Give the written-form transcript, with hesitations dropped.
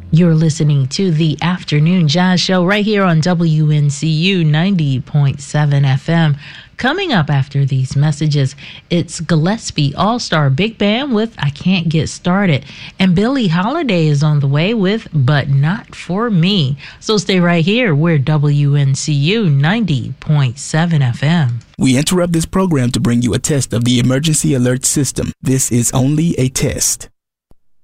You're listening to the Afternoon Jazz Show right here on WNCU 90.7 FM. Coming up after these messages, it's Gillespie All-Star Big Band with I Can't Get Started. And Billie Holiday is on the way with But Not For Me. So stay right here. We're WNCU 90.7 FM. We interrupt this program to bring you a test of the emergency alert system. This is only a test.